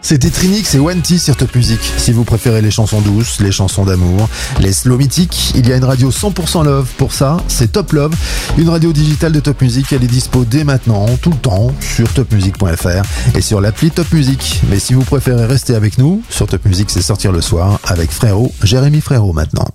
C'était Trinix et Wanty sur Top Music. Si vous préférez les chansons douces, les chansons d'amour, les slow mythiques, il y a une radio 100% love pour ça, c'est Top Love, une radio digitale de Top Music. Elle est dispo dès maintenant, tout le temps, sur topmusic.fr et sur l'appli Top Music. Mais si vous préférez rester avec nous, sur Top Music, c'est sortir le soir avec Frérot, Jérémy Frérot maintenant.